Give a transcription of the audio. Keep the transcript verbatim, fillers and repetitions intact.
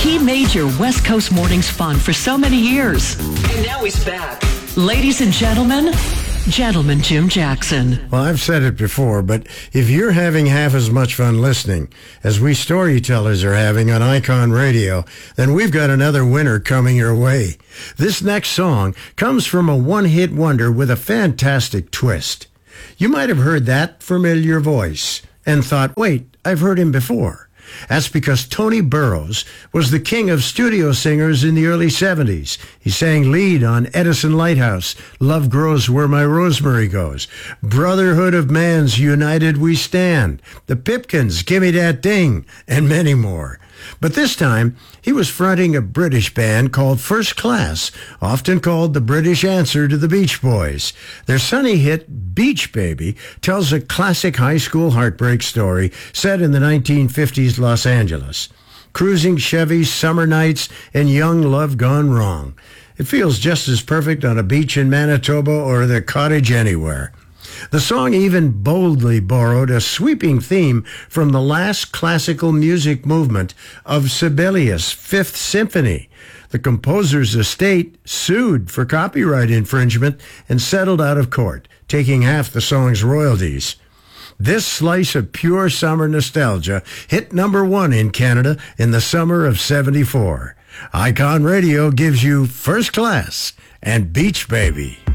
He made your West Coast mornings fun for so many years. And now he's back. Ladies and gentlemen, Gentleman Jim Jackson. Well, I've said it before, but if you're having half as much fun listening as we storytellers are having on Icon Radio, then we've got another winner coming your way. This next song comes from a one-hit wonder with a fantastic twist. You might have heard that familiar voice and thought, wait, I've heard him before. That's because Tony Burrows was the king of studio singers in the early seventies. He sang lead on Edison Lighthouse, Love Grows Where My Rosemary Goes, Brotherhood of Man's United We Stand, The Pipkins, Gimme That Ding, and many more. But this time, he was fronting a British band called First Class, often called the British answer to the Beach Boys. Their sunny hit, Beach Baby, tells a classic high school heartbreak story set in the nineteen fifties Los Angeles. Cruising Chevys, summer nights, and young love gone wrong. It feels just as perfect on a beach in Manitoba or the cottage anywhere. The song even boldly borrowed a sweeping theme from the last classical music movement of Sibelius' Fifth Symphony. The composer's estate sued for copyright infringement and settled out of court, taking half the song's royalties. This slice of pure summer nostalgia hit number one in Canada in the summer of seventy-four. Icon Radio gives you First Class and Beach Baby.